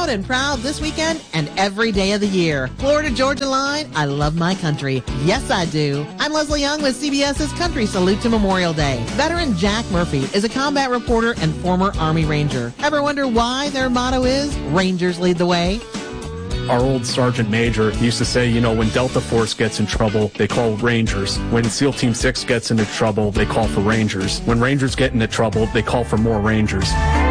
and proud this weekend and every day of the year. Florida-Georgia line, I love my country. Yes, I do. I'm Leslie Young with CBS's Country Salute to Memorial Day. Veteran Jack Murphy is a combat reporter and former Army Ranger. Ever wonder why their motto is Rangers Lead the Way? Our old Sergeant Major used to say, when Delta Force gets in trouble, they call Rangers. When SEAL Team 6 gets into trouble, they call for Rangers. When Rangers get into trouble, they call for more Rangers.